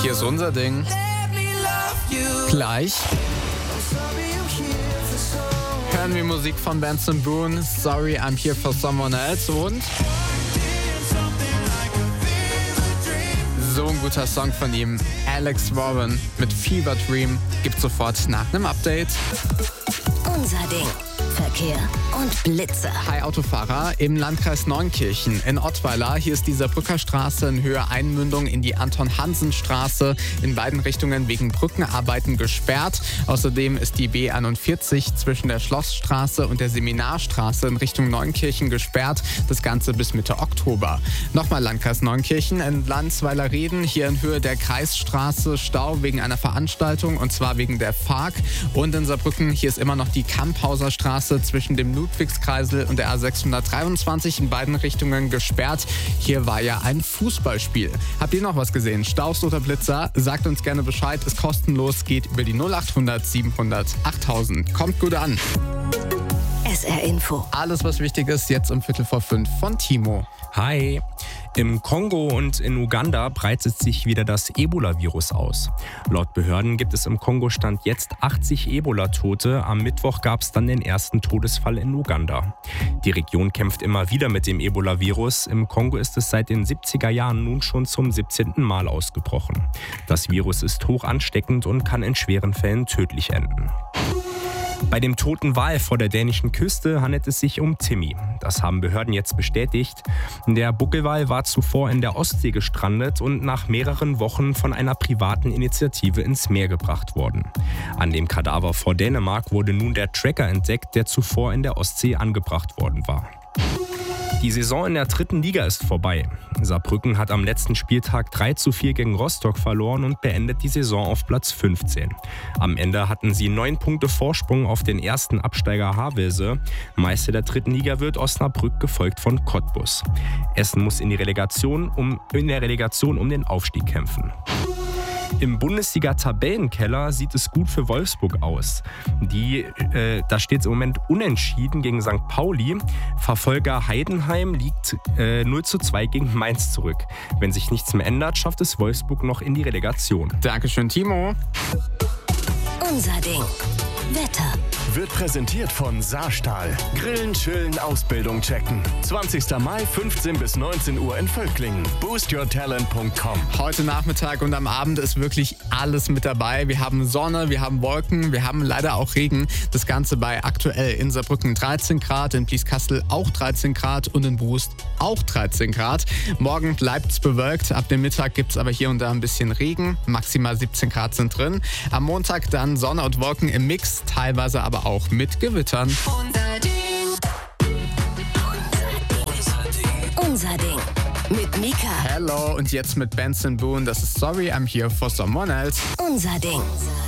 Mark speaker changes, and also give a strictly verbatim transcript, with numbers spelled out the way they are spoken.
Speaker 1: Hier ist unser Ding. Gleich hören wir Musik von Benson Boone, Sorry I'm Here for Someone Else, und so ein guter Song von ihm, Alex Warren mit Fever Dream, gibt's sofort nach einem Update.
Speaker 2: Unser Ding. Verkehr und Blitze.
Speaker 1: Hi Autofahrer, im Landkreis Neunkirchen in Ottweiler. Hier ist die Saarbrücker Straße in Höhe Einmündung in die Anton-Hansen-Straße in beiden Richtungen wegen Brückenarbeiten gesperrt. Außerdem ist die B einundvierzig zwischen der Schlossstraße und der Seminarstraße in Richtung Neunkirchen gesperrt. Das Ganze bis Mitte Oktober. Nochmal Landkreis Neunkirchen in Landsweiler-Reden. Hier in Höhe der Kreisstraße Stau wegen einer Veranstaltung, und zwar wegen der F A G. Und in Saarbrücken, hier ist immer noch die Kamphauser Straße zwischen dem Ludwigskreisel und der A sechshundertdreiundzwanzig in beiden Richtungen gesperrt. Hier war ja ein Fußballspiel. Habt ihr noch was gesehen? Staus oder Blitzer? Sagt uns gerne Bescheid. Ist kostenlos, geht über die null acht hundert siebenhundert achttausend. Kommt gut an.
Speaker 2: S R Info.
Speaker 1: Alles, was wichtig ist, jetzt um Viertel vor fünf von Timo.
Speaker 3: Hi. Im Kongo und in Uganda breitet sich wieder das Ebola-Virus aus. Laut Behörden gibt es im Kongo Stand jetzt achtzig Ebola-Tote. Am Mittwoch gab es dann den ersten Todesfall in Uganda. Die Region kämpft immer wieder mit dem Ebola-Virus. Im Kongo ist es seit den siebziger Jahren nun schon zum siebzehnten Mal ausgebrochen. Das Virus ist hoch ansteckend und kann in schweren Fällen tödlich enden. Bei dem toten Wal vor der dänischen Küste handelt es sich um Timmy. Das haben Behörden jetzt bestätigt. Der Buckelwal war zuvor in der Ostsee gestrandet und nach mehreren Wochen von einer privaten Initiative ins Meer gebracht worden. An dem Kadaver vor Dänemark wurde nun der Tracker entdeckt, der zuvor in der Ostsee angebracht worden war. Die Saison in der dritten Liga ist vorbei. Saarbrücken hat am letzten Spieltag drei zu vier gegen Rostock verloren und beendet die Saison auf Platz fünfzehn. Am Ende hatten sie neun Punkte Vorsprung auf den ersten Absteiger Havelse. Meister der dritten Liga wird Osnabrück, gefolgt von Cottbus. Essen muss in, die Relegation um, in der Relegation um den Aufstieg kämpfen. Im Bundesliga-Tabellenkeller sieht es gut für Wolfsburg aus. Die, äh, da steht es im Moment unentschieden gegen Sankt Pauli. Verfolger Heidenheim liegt äh, null zu zwei gegen Mainz zurück. Wenn sich nichts mehr ändert, schafft es Wolfsburg noch in die Relegation.
Speaker 1: Dankeschön, Timo.
Speaker 2: Unser Ding. Wetter.
Speaker 4: Wird präsentiert von Saarstahl. Grillen, chillen, Ausbildung checken. zwanzigster Mai, fünfzehn bis neunzehn Uhr in Völklingen. boost your talent punkt com.
Speaker 1: Heute Nachmittag und am Abend ist wirklich alles mit dabei. Wir haben Sonne, wir haben Wolken, wir haben leider auch Regen. Das Ganze bei aktuell in Saarbrücken dreizehn Grad, in Blieskastel auch dreizehn Grad und in Brust auch dreizehn Grad. Morgen bleibt es bewölkt. Ab dem Mittag gibt es aber hier und da ein bisschen Regen. Maximal siebzehn Grad sind drin. Am Montag dann Sonne und Wolken im Mix, teilweise aber auch mit Gewittern.
Speaker 2: Unser Ding. Unser Ding. Mit Mika.
Speaker 1: Hello, und jetzt mit Benson Boone. Das ist Sorry I'm Here for Someone Else.
Speaker 2: Unser Ding.